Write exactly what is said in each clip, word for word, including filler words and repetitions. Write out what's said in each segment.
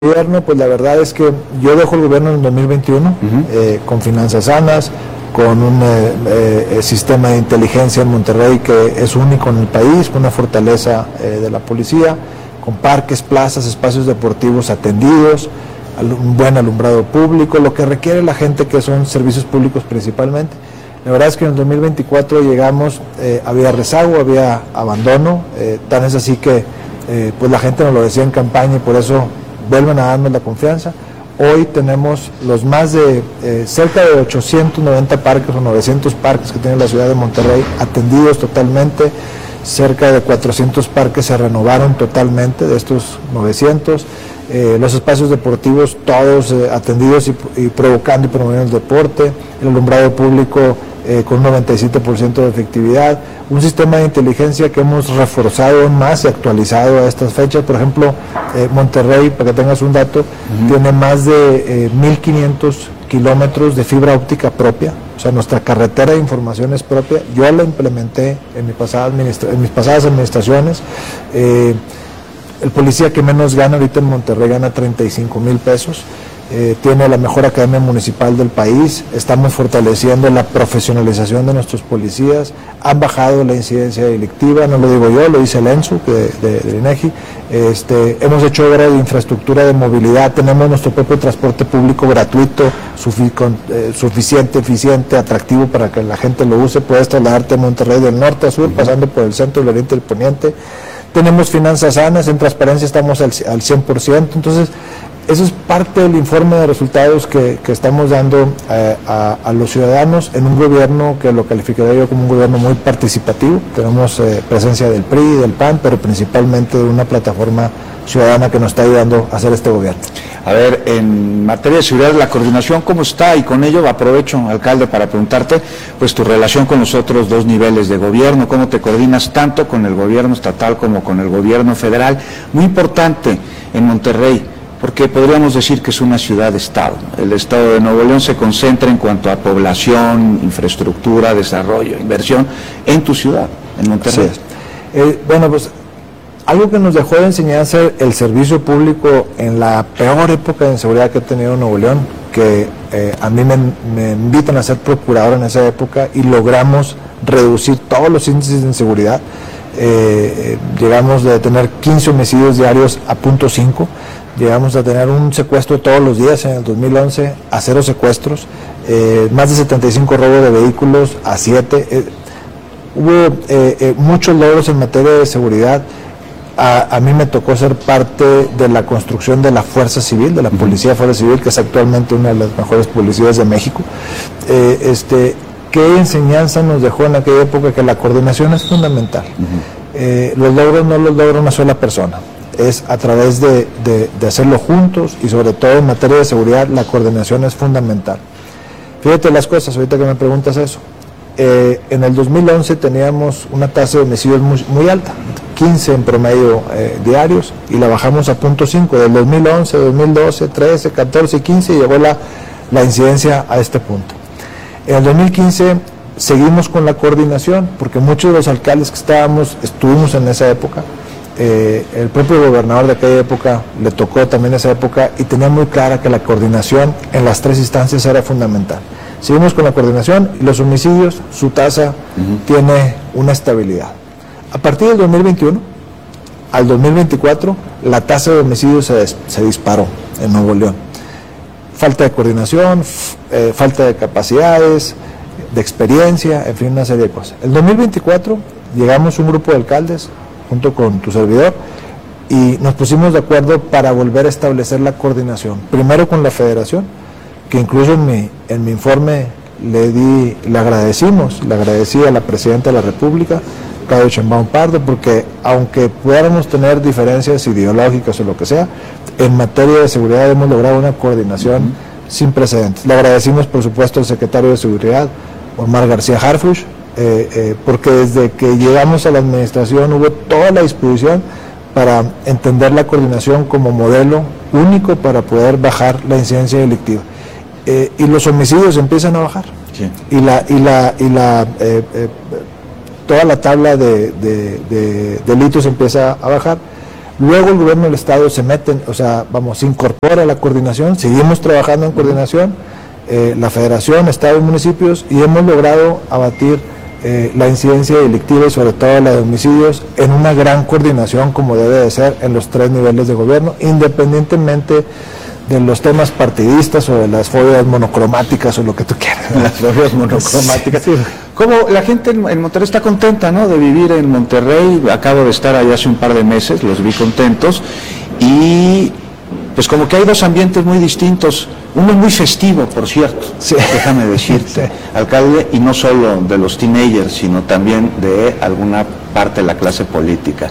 gobierno, pues la verdad es que yo dejo el gobierno en el dos mil veintiuno, uh-huh. eh, con finanzas sanas, con un eh, eh, sistema de inteligencia en Monterrey que es único en el país, con una fortaleza eh, de la policía, con parques, plazas, espacios deportivos atendidos, un buen alumbrado público, lo que requiere la gente, que son servicios públicos principalmente. La verdad es que en el dos mil veinticuatro llegamos, eh, había rezago, había abandono, eh, tan es así que eh, pues la gente nos lo decía en campaña y por eso vuelven a darnos la confianza. Hoy tenemos los más de eh, cerca de ochocientos noventa parques o novecientos parques que tiene la ciudad de Monterrey atendidos totalmente. Cerca de cuatrocientos parques se renovaron totalmente de estos novecientos. Eh, los espacios deportivos todos eh, atendidos y, y provocando y promoviendo el deporte. El alumbrado público eh, con un noventa y siete por ciento de efectividad. Un sistema de inteligencia que hemos reforzado más y actualizado a estas fechas. Por ejemplo, eh, Monterrey, para que tengas un dato, uh-huh. tiene más de eh, mil quinientos kilómetros de fibra óptica propia. O sea, nuestra carretera de información es propia. Yo la implementé en, mi pasada administra- en mis pasadas administraciones. Eh, el policía que menos gana ahorita en Monterrey gana treinta y cinco mil pesos. Eh, tiene la mejor academia municipal del país. Estamos fortaleciendo la profesionalización de nuestros policías. Han bajado la incidencia delictiva, no lo digo yo, lo dice el ENSU de, de, de INEGI. Este, hemos hecho obras de infraestructura de movilidad, tenemos nuestro propio transporte público gratuito, sufi- con, eh, suficiente, eficiente, atractivo para que la gente lo use. Puedes trasladarte a Monterrey del norte a sur, uh-huh. pasando por el centro, el oriente y el poniente. Tenemos finanzas sanas, en transparencia estamos al, al cien por ciento. Entonces, eso es parte del informe de resultados que, que estamos dando eh, a, a los ciudadanos en un gobierno que lo calificaría yo como un gobierno muy participativo. Tenemos eh, presencia del P R I, del P A N, pero principalmente de una plataforma ciudadana que nos está ayudando a hacer este gobierno. A ver, en materia de seguridad, la coordinación, ¿cómo está? Y con ello aprovecho, alcalde, para preguntarte, pues tu relación con los otros dos niveles de gobierno, ¿cómo te coordinas tanto con el gobierno estatal como con el gobierno federal? Muy importante en Monterrey, porque podríamos decir que es una ciudad-estado. El estado de Nuevo León se concentra en cuanto a población, infraestructura, desarrollo, inversión, en tu ciudad, en Monterrey. Sí. Eh, bueno, pues algo que nos dejó de enseñanza el servicio público en la peor época de inseguridad que ha tenido Nuevo León, que eh, a mí me, me invitan a ser procurador en esa época y logramos reducir todos los índices de inseguridad. Eh, eh, llegamos de tener quince homicidios diarios a punto cinco. Llegamos a tener un secuestro todos los días en el dos mil once a cero secuestros, eh, más de setenta y cinco robos de vehículos a siete. Eh, hubo eh, eh, muchos logros en materia de seguridad. A, a mí me tocó ser parte de la construcción de la Fuerza Civil, de la Policía Fuerza Civil, que es actualmente una de las mejores policías de México. Eh, este, ¿Qué enseñanza nos dejó en aquella época? Que la coordinación es fundamental. Uh-huh. Eh, los logros no los logra una sola persona. Es a través de, de, de hacerlo juntos y sobre todo en materia de seguridad la coordinación es fundamental. Fíjate las cosas, ahorita que me preguntas eso. Eh, en el dos mil once teníamos una tasa de homicidios muy, muy alta, quince en promedio eh, diarios, y la bajamos a punto cinco. Del dos mil once, dos mil doce, trece, catorce y quince llegó la, la incidencia a este punto. En el dos mil quince seguimos con la coordinación, porque muchos de los alcaldes que estábamos, estuvimos en esa época. Eh, el propio gobernador de aquella época le tocó también esa época y tenía muy clara que la coordinación en las tres instancias era fundamental. Seguimos con la coordinación y los homicidios, su tasa uh-huh. tiene una estabilidad. A partir del dos mil veintiuno al dos mil veinticuatro la tasa de homicidios se, des, se disparó en Nuevo León. Falta de coordinación, f- eh, falta de capacidades, de experiencia, en fin, una serie de cosas. El dos mil veinticuatro llegamos un grupo de alcaldes junto con tu servidor, y nos pusimos de acuerdo para volver a establecer la coordinación, primero con la federación, que incluso en mi, en mi informe le di, le agradecimos, le agradecí a la presidenta de la República, Claudia Sheinbaum Pardo, porque aunque pudiéramos tener diferencias ideológicas o lo que sea, en materia de seguridad hemos logrado una coordinación uh-huh. sin precedentes. Le agradecimos, por supuesto, al secretario de Seguridad, Omar García Harfuch, Eh, eh, porque desde que llegamos a la administración hubo toda la disposición para entender la coordinación como modelo único para poder bajar la incidencia delictiva. Eh, y los homicidios empiezan a bajar. Sí. Y la, y la, y la eh, eh, toda la tabla de, de, de delitos empieza a bajar. Luego el gobierno del estado se mete, o sea, vamos, se incorpora a la coordinación, seguimos trabajando en coordinación, eh, la federación, estado y municipios, y hemos logrado abatir eh, la incidencia delictiva y sobre todo la de homicidios en una gran coordinación como debe de ser en los tres niveles de gobierno, independientemente de los temas partidistas o de las fobias monocromáticas o lo que tú quieras. Las fobias monocromáticas. Sí. Como la gente en, en Monterrey está contenta, ¿no?, de vivir en Monterrey. Acabo de estar allá hace un par de meses, los vi contentos, y pues como que hay dos ambientes muy distintos. Uno es muy festivo, por cierto, sí. Déjame decirte, sí. Alcalde, y no solo de los teenagers, sino también de alguna parte de la clase política.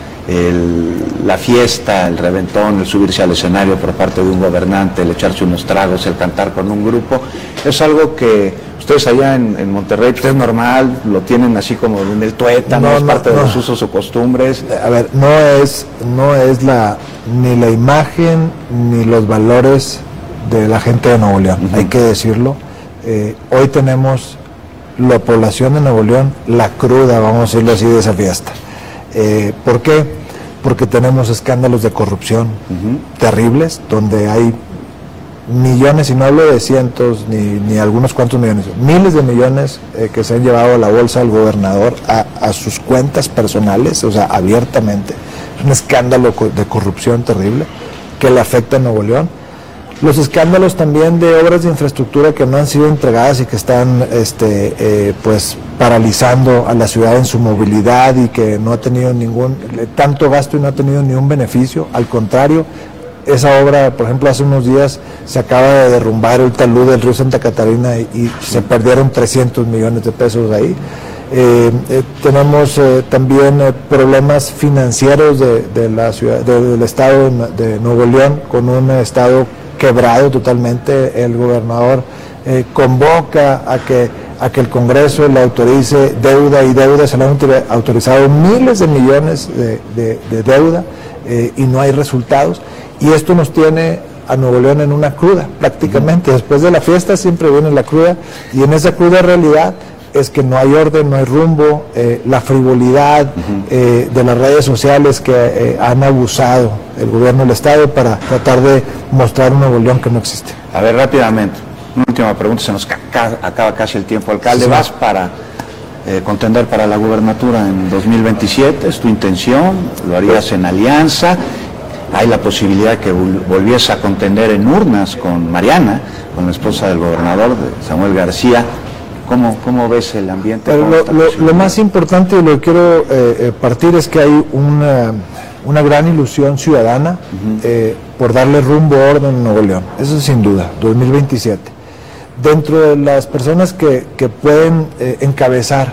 El, la fiesta, el reventón, el subirse al escenario por parte de un gobernante, el echarse unos tragos, el cantar con un grupo, es algo que ustedes allá en, en Monterrey, pues es normal, lo tienen así como en el tuétano, no, es parte no, de los no. usos o costumbres. A ver, no es, no es la ni la imagen ni los valores de la gente de Nuevo León, uh-huh. hay que decirlo. Eh, hoy tenemos la población de Nuevo León, la cruda, vamos a decirlo así, de esa fiesta. Eh, ¿Por qué? Porque tenemos escándalos de corrupción uh-huh. terribles, donde hay millones, y no hablo de cientos ni, ni algunos cuantos millones, miles de millones eh, que se han llevado a la bolsa del gobernador a, a sus cuentas personales, o sea, abiertamente. Es un escándalo de corrupción terrible que le afecta a Nuevo León. Los escándalos también de obras de infraestructura que no han sido entregadas y que están este, eh, pues paralizando a la ciudad en su movilidad y que no ha tenido ningún, tanto gasto y no ha tenido ni un beneficio. Al contrario, esa obra, por ejemplo, hace unos días se acaba de derrumbar el talud del río Santa Catarina y, y se perdieron trescientos millones de pesos ahí. Eh, eh, tenemos eh, también eh, problemas financieros de, de la ciudad, de, del estado de Nuevo León, con un estado quebrado totalmente. El gobernador eh, convoca a que, a que el Congreso le autorice deuda, y deuda, se le han autorizado miles de millones de, de, de deuda eh, y no hay resultados, y esto nos tiene a Nuevo León en una cruda prácticamente. Después de la fiesta siempre viene la cruda, y en esa cruda realidad es que no hay orden, no hay rumbo, eh, la frivolidad uh-huh. eh, de las redes sociales que eh, han abusado el gobierno del estado para tratar de mostrar un Nuevo León que no existe. A ver, rápidamente, una última pregunta, se nos ca- acaba casi el tiempo, alcalde. Sí. ¿Vas para eh, contender para la gubernatura en dos mil veintisiete? ¿Es tu intención? ¿Lo harías en alianza? ¿Hay la posibilidad de que volviese a contender en urnas con Mariana, con la esposa del gobernador, de Samuel García? ¿Cómo, ¿Cómo ves el ambiente? Pero lo, lo, lo más importante y lo que quiero eh, partir es que hay una, una gran ilusión ciudadana uh-huh. eh, por darle rumbo, orden a Nuevo León. Eso sin duda, dos mil veintisiete. Dentro de las personas que, que pueden eh, encabezar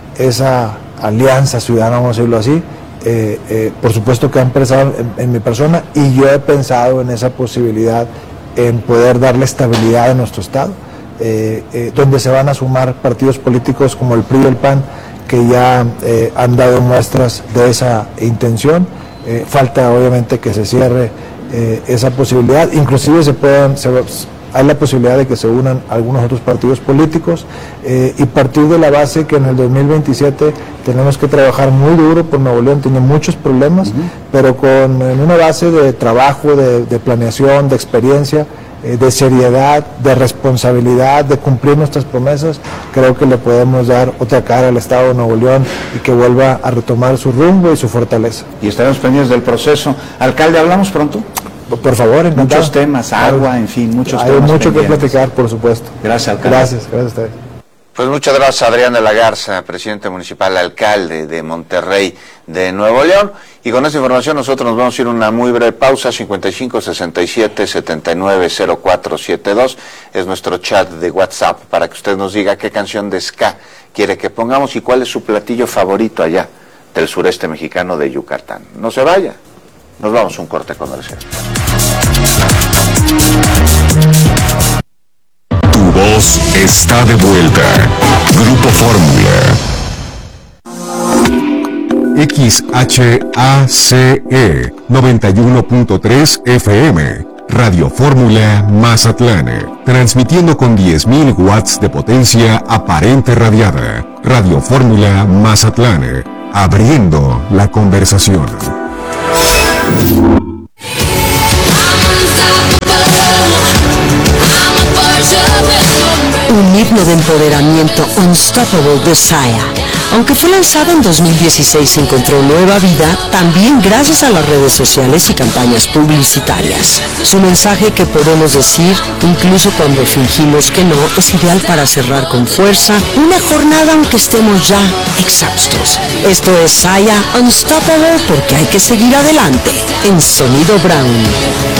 esa alianza ciudadana, vamos a decirlo así, eh, eh, por supuesto que han pensado en, en mi persona, y yo he pensado en esa posibilidad, en poder darle estabilidad a nuestro estado. Eh, eh, donde se van a sumar partidos políticos como el P R I y el P A N, que ya eh, han dado muestras de esa intención. Eh, falta obviamente que se cierre eh, esa posibilidad, inclusive se puedan, se, hay la posibilidad de que se unan algunos otros partidos políticos, eh, y partir de la base que en el dos mil veintisiete tenemos que trabajar muy duro por Nuevo León. Tiene muchos problemas, uh-huh. pero con en una base de trabajo, de, de planeación, de experiencia, de seriedad, de responsabilidad, de cumplir nuestras promesas, creo que le podemos dar otra cara al Estado de Nuevo León y que vuelva a retomar su rumbo y su fortaleza. Y estaremos pendientes del proceso. Alcalde, ¿hablamos pronto? Por favor, encantado. Muchos temas, agua, en fin, muchos Hay temas. Hay mucho pendientes. que platicar, por supuesto. Gracias, alcalde. Gracias, gracias a ustedes. Pues muchas gracias, Adrián de la Garza, presidente municipal, alcalde de Monterrey de Nuevo León. Y con esta información nosotros nos vamos a ir a una muy breve pausa. Cincuenta y cinco, sesenta y siete, setenta y nueve, cero cuatro setenta y dos es nuestro chat de WhatsApp para que usted nos diga qué canción de ska quiere que pongamos y cuál es su platillo favorito allá del sureste mexicano de Yucatán. No se vaya, nos vamos a un corte comercial. Tu voz está de vuelta. Grupo Fórmula. X H A C E noventa y uno punto tres F M. Radio Fórmula Mazatlán. Transmitiendo con diez mil watts de potencia aparente radiada. Radio Fórmula Mazatlán. Abriendo la conversación. Un himno de empoderamiento, Unstoppable de Saya. Aunque fue lanzado en dos mil dieciséis, encontró nueva vida también gracias a las redes sociales y campañas publicitarias. Su mensaje, que podemos decir, incluso cuando fingimos que no, es ideal para cerrar con fuerza una jornada aunque estemos ya exhaustos. Esto es Saya Unstoppable, porque hay que seguir adelante en Sonido Brown.